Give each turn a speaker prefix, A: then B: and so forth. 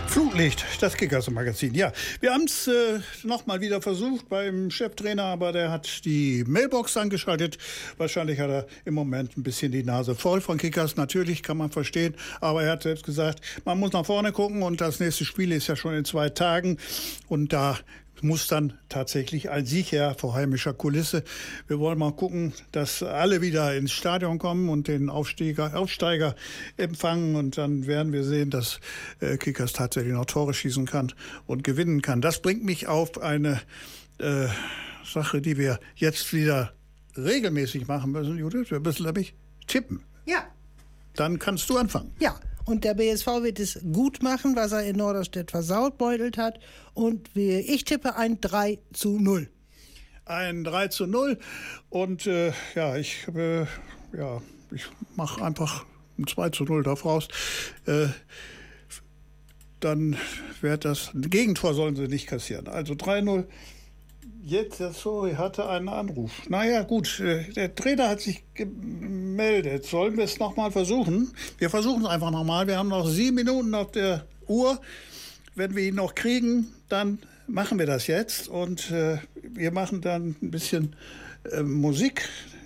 A: Flutlicht, das Kickers-Magazin. Ja, wir haben es nochmal wieder versucht beim Cheftrainer, aber der hat die Mailbox angeschaltet. Wahrscheinlich hat er im Moment ein bisschen die Nase voll von Kickers. Natürlich, kann man verstehen, aber er hat selbst gesagt, man muss nach vorne gucken und das nächste Spiel ist ja schon in 2 Tagen und da muss dann tatsächlich ein Sieg her vor heimischer Kulisse. Wir wollen mal gucken, dass alle wieder ins Stadion kommen und den Aufsteiger empfangen. Und dann werden wir sehen, dass Kickers tatsächlich noch Tore schießen kann und gewinnen kann. Das bringt mich auf eine Sache, die wir jetzt wieder regelmäßig machen müssen, Judith. Wir müssen nämlich tippen.
B: Ja.
A: Dann kannst du anfangen.
B: Ja. Und der BSV wird es gut machen, was er in Norderstedt versautbeutelt hat. Und ich tippe ein 3:0.
A: Ein 3:0. Und ich mache einfach ein 2:0 daraus. Dann wird das Gegentor sollen sie nicht kassieren. Also 3:0. Jetzt, sorry, hatte einen Anruf. Naja, gut, der Trainer hat sich gemeldet. Sollen wir es nochmal versuchen? Wir versuchen es einfach nochmal. Wir haben noch 7 Minuten auf der Uhr. Wenn wir ihn noch kriegen, dann machen wir das jetzt. Und wir machen dann ein bisschen Musik.